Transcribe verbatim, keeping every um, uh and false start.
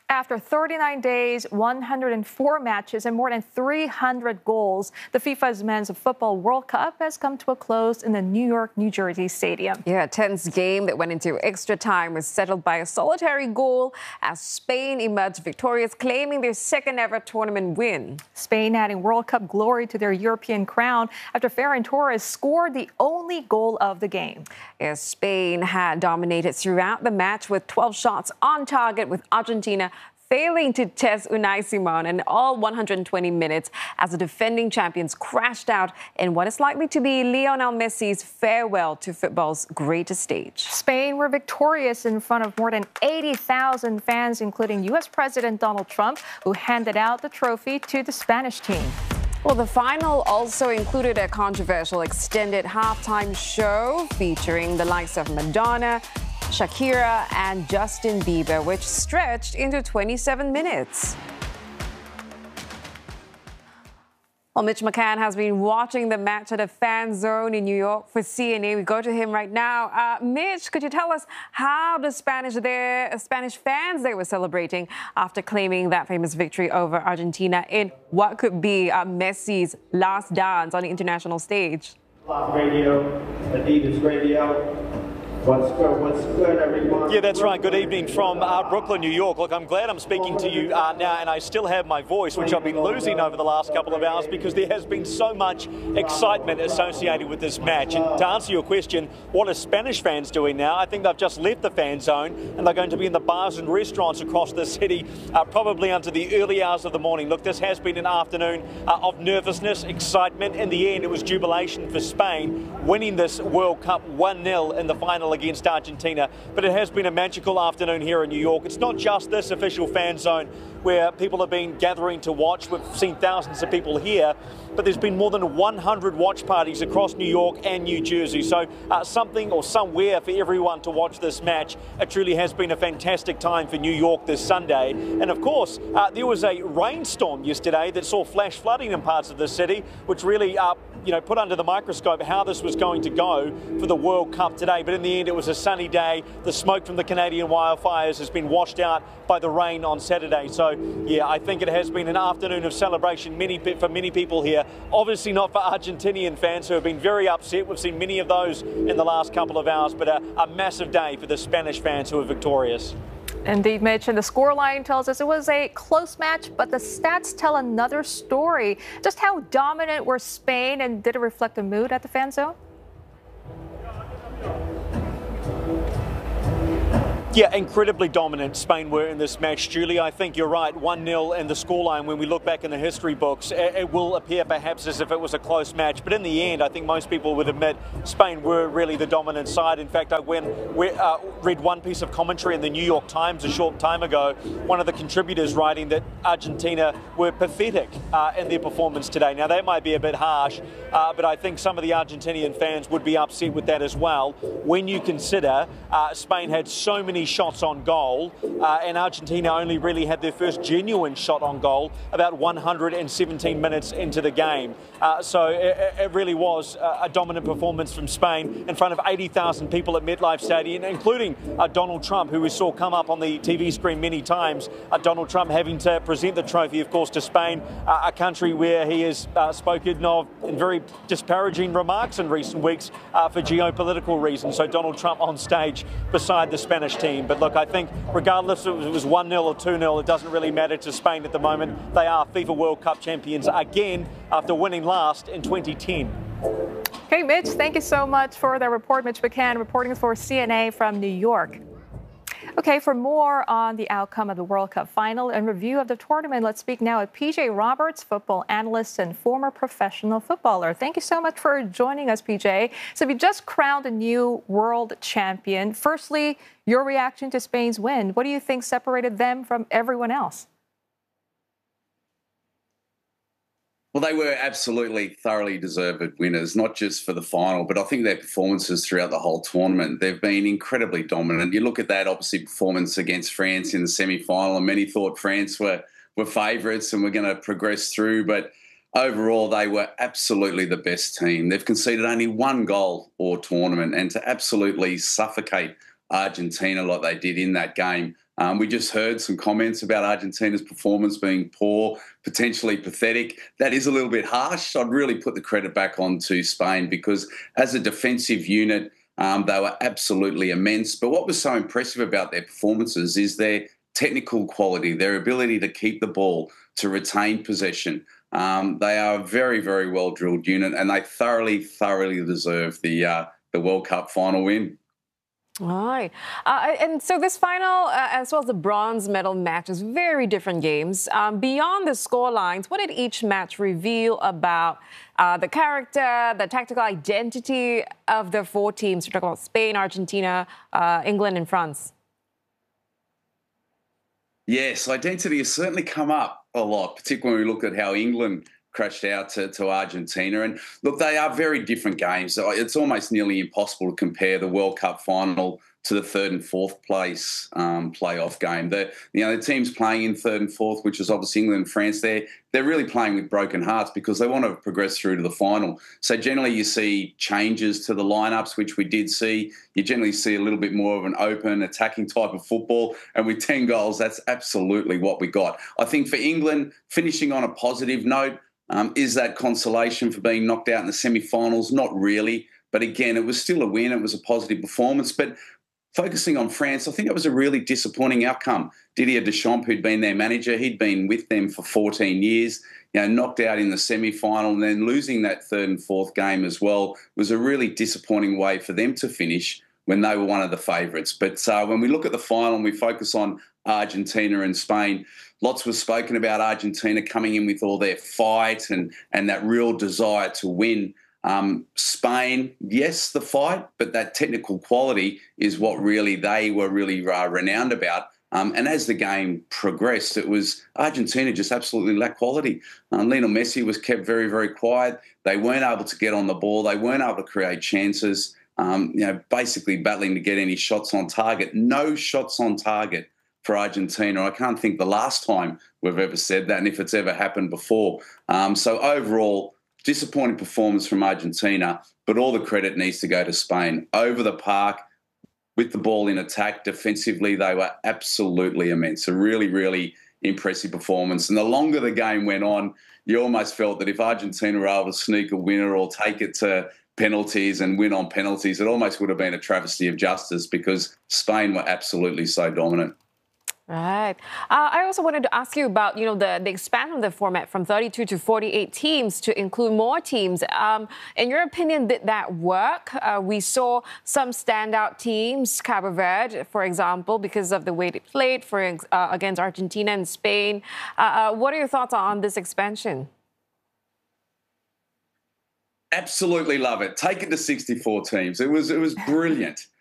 After thirty-nine days, one hundred four matches, and more than three hundred goals, the FIFA's Men's Football World Cup has come to a close in the New York, New Jersey stadium. Yeah, a tense game that went into extra time was settled by a solitary goal as Spain emerged victorious, claiming their second ever tournament win. Spain adding World Cup glory to their European crown after Ferran Torres scored the only goal of the game. Yeah, Spain had dominated throughout the match with twelve shots on target, with Argentina failing to test Unai Simon in all one hundred twenty minutes as the defending champions crashed out in what is likely to be Lionel Messi's farewell to football's greatest stage. Spain were victorious in front of more than eighty thousand fans, including U S President Donald Trump, who handed out the trophy to the Spanish team. Well, the final also included a controversial extended halftime show featuring the likes of Madonna, Shakira and Justin Bieber, which stretched into twenty-seven minutes. Well, Mitch McCann has been watching the match at a fan zone in New York for C N A. We go to him right now. Uh, Mitch, could you tell us how the Spanish there, Spanish fans they were celebrating after claiming that famous victory over Argentina in what could be uh, Messi's last dance on the international stage? Radio, Adidas Radio. What's good? What's good, everyone? Yeah, that's right. Good evening from uh, Brooklyn, New York. Look, I'm glad I'm speaking to you uh, now, and I still have my voice, which I've been losing over the last couple of hours because there has been so much excitement associated with this match. And to answer your question, what are Spanish fans doing now? I think they've just left the fan zone, and they're going to be in the bars and restaurants across the city, uh, probably until the early hours of the morning. Look, this has been an afternoon uh, of nervousness, excitement. In the end, it was jubilation for Spain, winning this World Cup one nil in the final against Argentina. But it has been a magical afternoon here in New York. It's not just this official fan zone where people have been gathering to watch. We've seen thousands of people here, but there's been more than one hundred watch parties across New York and New Jersey. So uh, something or somewhere for everyone to watch this match. It truly has been a fantastic time for New York this Sunday. And of course, uh, there was a rainstorm yesterday that saw flash flooding in parts of the city, which really uh, you know, put under the microscope how this was going to go for the World Cup today. But in the end, it was a sunny day. The smoke from the Canadian wildfires has been washed out by the rain on Saturday. So, yeah, I think it has been an afternoon of celebration many, for many people here. Obviously not for Argentinian fans who have been very upset. We've seen many of those in the last couple of hours, but a, a massive day for the Spanish fans who are victorious. Indeed, Mitch, and the scoreline tells us it was a close match, but the stats tell another story. Just how dominant were Spain, and did it reflect the mood at the fan zone? Yeah, incredibly dominant Spain were in this match, Julie. I think you're right, one nil in the scoreline. When we look back in the history books, it will appear perhaps as if it was a close match. But in the end, I think most people would admit Spain were really the dominant side. In fact, I went, uh, read one piece of commentary in the New York Times a short time ago, one of the contributors writing that Argentina were pathetic uh, in their performance today. Now, that might be a bit harsh, uh, but I think some of the Argentinian fans would be upset with that as well when you consider uh, Spain had so many shots on goal, uh, and Argentina only really had their first genuine shot on goal about one hundred seventeen minutes into the game. Uh, so it, it really was a dominant performance from Spain in front of eighty thousand people at MetLife Stadium, including uh, Donald Trump, who we saw come up on the T V screen many times. Uh, Donald Trump having to present the trophy, of course, to Spain, uh, a country where he has uh, spoken of in very disparaging remarks in recent weeks uh, for geopolitical reasons. So Donald Trump on stage beside the Spanish team. But look, I think regardless if it was one nil or two nil, it doesn't really matter to Spain at the moment. They are FIFA World Cup champions again after winning last in twenty ten. Okay, Mitch, thank you so much for the report. Mitch McCann reporting for C N A from New York. Okay, for more on the outcome of the World Cup final and review of the tournament, let's speak now with P J Roberts, football analyst and former professional footballer. Thank you so much for joining us, P J. So we just crowned a new world champion. Firstly, your reaction to Spain's win. What do you think separated them from everyone else? Well, they were absolutely thoroughly deserved winners, not just for the final, but I think their performances throughout the whole tournament. They've been incredibly dominant. You look at that, obviously, performance against France in the semi-final, and many thought France were, were favourites and were going to progress through, but overall, they were absolutely the best team. They've conceded only one goal all tournament, and to absolutely suffocate Argentina like they did in that game Um, we just heard some comments about Argentina's performance being poor, potentially pathetic. That is a little bit harsh. I'd really put the credit back onto Spain because as a defensive unit, um, they were absolutely immense. But what was so impressive about their performances is their technical quality, their ability to keep the ball, to retain possession. Um, they are a very, very well-drilled unit, and they thoroughly, thoroughly deserve the uh, the World Cup final win. All right. Uh, and so this final, uh, as well as the bronze medal matches, very different games. Um, beyond the score lines, what did each match reveal about uh, the character, the tactical identity of the four teams? We're talking about Spain, Argentina, uh, England, and France. Yes, identity has certainly come up a lot, particularly when we look at how England crashed out to, to Argentina. And look, they are very different games. It's almost nearly impossible to compare the World Cup final to the third and fourth place um, playoff game. The, you know, the teams playing in third and fourth, which is obviously England and France, they're, they're really playing with broken hearts because they want to progress through to the final. So generally you see changes to the lineups, which we did see. You generally see a little bit more of an open, attacking type of football. And with ten goals, that's absolutely what we got. I think for England, finishing on a positive note, Um, is that consolation for being knocked out in the semi-finals? Not really. But again, it was still a win. It was a positive performance. But focusing on France, I think it was a really disappointing outcome. Didier Deschamps, who'd been their manager, he'd been with them for fourteen years, you know, knocked out in the semi-final and then losing that third and fourth game as well was a really disappointing way for them to finish when they were one of the favourites. But uh, when we look at the final and we focus on Argentina and Spain, lots was spoken about Argentina coming in with all their fight and, and that real desire to win. Um, Spain, yes, the fight, but that technical quality is what really they were really uh, renowned about. Um, and as the game progressed, it was Argentina just absolutely lacked quality. Um, Lionel Messi was kept very, very quiet. They weren't able to get on the ball. They weren't able to create chances, um, you know, basically battling to get any shots on target. No shots on target for Argentina. I can't think the last time we've ever said that and if it's ever happened before. Um, so overall, disappointing performance from Argentina, but all the credit needs to go to Spain. Over the park, with the ball in attack, defensively, they were absolutely immense. A really, really impressive performance. And the longer the game went on, you almost felt that if Argentina were able to sneak a winner or take it to penalties and win on penalties, it almost would have been a travesty of justice because Spain were absolutely so dominant. Right. Uh, I also wanted to ask you about, you know, the, the expansion of the format from thirty-two to forty-eight teams to include more teams. Um, in your opinion, did that work? Uh, we saw some standout teams, Cabo Verde, for example, because of the way they played for uh, against Argentina and Spain. Uh, uh, what are your thoughts on this expansion? Absolutely love it. Take it to sixty-four teams. It was it was brilliant.